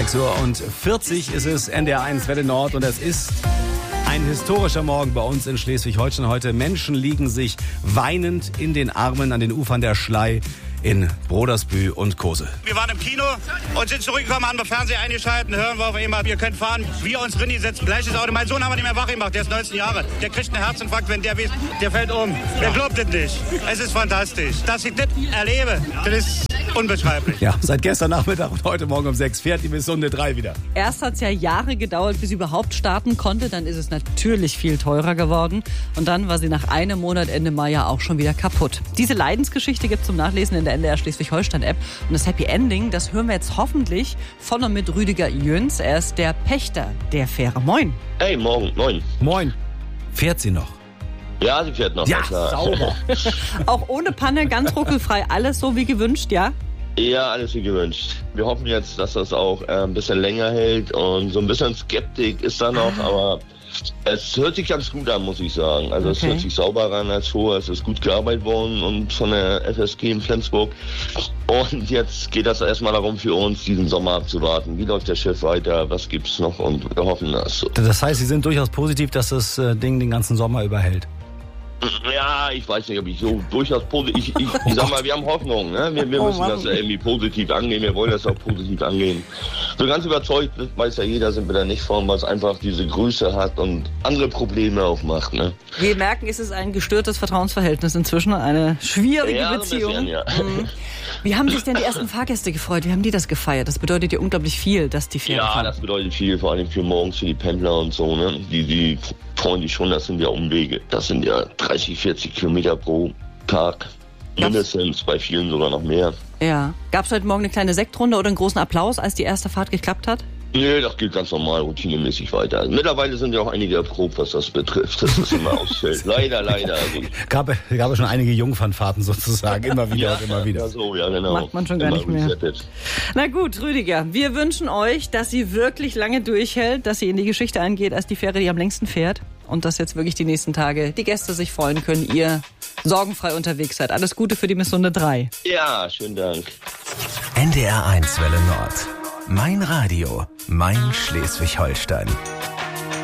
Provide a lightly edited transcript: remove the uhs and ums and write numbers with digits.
6:40 ist es, NDR1 Welle Nord, und es ist ein historischer Morgen bei uns in Schleswig-Holstein heute. Menschen liegen sich weinend in den Armen an den Ufern der Schlei in Brodersbühl und Kosel. Wir waren im Kino und sind zurückgekommen, haben den Fernseher eingeschaltet, hören wir auf einmal, ihr könnt fahren, wir uns drin setzen, gleiches Auto. Mein Sohn haben wir nicht mehr wach gemacht, der ist 19 Jahre. Der kriegt einen Herzinfarkt, wenn der fällt um. Der glaubt es nicht. Es ist fantastisch. Dass ich das erlebe, das ist unbeschreiblich. Ja, seit gestern Nachmittag und heute Morgen um 6 fährt die Missunde 3 wieder. Erst hat es ja Jahre gedauert, bis sie überhaupt starten konnte. Dann ist es natürlich viel teurer geworden. Und dann war sie nach einem Monat Ende Mai ja auch schon wieder kaputt. Diese Leidensgeschichte gibt es zum Nachlesen in der NDR Schleswig-Holstein-App. Und das Happy Ending, das hören wir jetzt hoffentlich von und mit Rüdiger Jöns. Er ist der Pächter der Fähre. Moin. Hey, moin. Moin. Fährt sie noch? Ja, sie fährt noch. Ja, sauber. Auch ohne Panne, ganz ruckelfrei, alles so wie gewünscht, ja? Ja, alles wie gewünscht. Wir hoffen jetzt, dass das auch ein bisschen länger hält, und so ein bisschen Skeptik ist da noch, aber es hört sich ganz gut an, muss ich sagen. Also Es hört sich sauberer an als vorher, es ist gut gearbeitet worden und von der FSG in Flensburg. Und jetzt geht das erstmal darum für uns, diesen Sommer abzuwarten. Wie läuft das Schiff weiter, was gibt's noch, und wir hoffen das. Das heißt, Sie sind durchaus positiv, dass das Ding den ganzen Sommer überhält? Ja, ich weiß nicht, ob ich so durchaus positiv... Ich sag mal, wir haben Hoffnung, ne? Wir müssen das irgendwie positiv angehen, wir wollen das auch positiv angehen. So ganz überzeugt, weiß ja jeder, sind wir da nicht von, weil es einfach diese Größe hat und andere Probleme auch macht, ne? Wir merken, es ist ein gestörtes Vertrauensverhältnis inzwischen, eine schwierige Beziehung. So ein bisschen, ja. Wie haben sich denn die ersten Fahrgäste gefreut? Wie haben die das gefeiert? Das bedeutet ja unglaublich viel, dass die Fähre fahren. Ja, das bedeutet viel, vor allem für morgens, für die Pendler und so, ne? Die freuen sich schon, das sind ja Umwege. Das sind ja 30, 40 Kilometer pro Tag. Mindestens, bei vielen sogar noch mehr. Ja. Gab es heute Morgen eine kleine Sektrunde oder einen großen Applaus, als die erste Fahrt geklappt hat? Nee, das geht ganz normal, routinemäßig weiter. Also mittlerweile sind ja auch einige erprobt, was das betrifft, dass das immer ausfällt. Leider. Also. Gab es schon einige Jungfernfahrten sozusagen, immer wieder und immer wieder. Ja, so, ja, genau. Macht man schon gar nicht mehr. Na gut, Rüdiger, wir wünschen euch, dass sie wirklich lange durchhält, dass sie in die Geschichte eingeht als die Fähre, die am längsten fährt. Und dass jetzt wirklich die nächsten Tage die Gäste sich freuen können, ihr sorgenfrei unterwegs seid. Alles Gute für die Missunde 3. Ja, schönen Dank. NDR1 Welle Nord. Mein Radio, mein Schleswig-Holstein.